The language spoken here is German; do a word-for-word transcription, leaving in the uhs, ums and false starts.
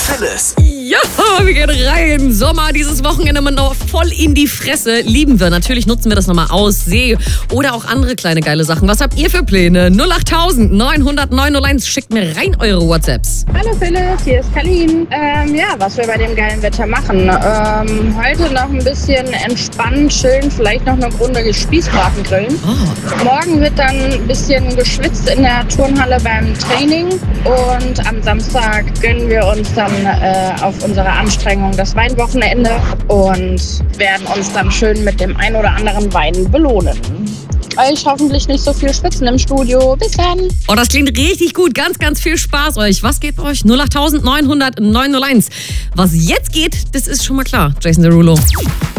Phyllis. Ja, wir gehen rein. Sommer, dieses Wochenende mal noch voll in die Fresse. Lieben wir. Natürlich nutzen wir das nochmal aus. See oder auch andere kleine geile Sachen. Was habt ihr für Pläne? null acht neun null null neun null eins. Schickt mir rein eure WhatsApps. Hallo Phyllis, hier ist Kalin. Ähm, ja, was wir bei dem geilen Wetter machen. Ähm, heute noch ein bisschen entspannen, chillen, vielleicht noch eine Runde Spießbraten grillen. Oh. Morgen wird dann ein bisschen geschwitzt in der Turnhalle beim Training. Und am Samstag gönnen wir uns dann äh, auf unsere Anstrengung das Weinwochenende und werden uns dann schön mit dem ein oder anderen Wein belohnen. Euch hoffentlich nicht so viel schwitzen im Studio. Bis dann. Oh, das klingt richtig gut. Ganz, ganz viel Spaß euch. Was geht bei euch? null acht neun null null neun null eins. Was jetzt geht, das ist schon mal klar. Jason Derulo.